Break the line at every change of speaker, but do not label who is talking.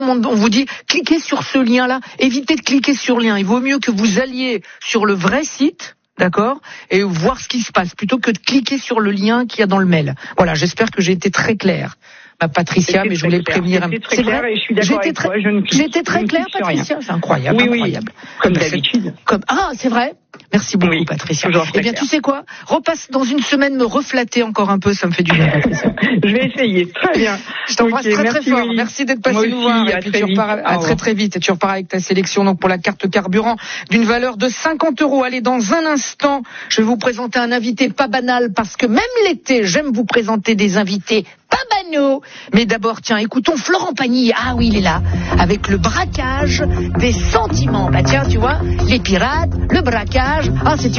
On vous dit, cliquez sur ce lien-là, évitez de cliquer sur le lien. Il vaut mieux que vous alliez sur le vrai site, d'accord, et voir ce qui se passe, plutôt que de cliquer sur le lien qu'il y a dans le mail. Voilà, j'espère que j'ai été très claire, ma Patricia, mais je voulais prévenir.
C'est vrai, et je suis d'accord avec toi.
J'étais très claire, Patricia, c'est incroyable,
oui,
incroyable.
Comme d'habitude.
C'est vrai. Merci beaucoup, Patricia. Eh bien, tu sais quoi? Repasse dans une semaine me reflatter encore un peu, ça me fait du bien, Patricia.
Je vais essayer. Très bien.
Je t'embrasse très fort.
Willy.
Merci d'être passé nous voir. Et puis tu repars très vite. Et tu repars avec ta sélection donc pour la carte carburant d'une valeur de 50 €. Allez, dans un instant, je vais vous présenter un invité pas banal parce que même l'été, j'aime vous présenter des invités pas banaux. Mais d'abord, tiens, écoutons Florent Pagny. Ah oui, il est là. Avec le braquage des sentiments. Bah tiens, tu vois, les pirates, le braquage. Ah, c'est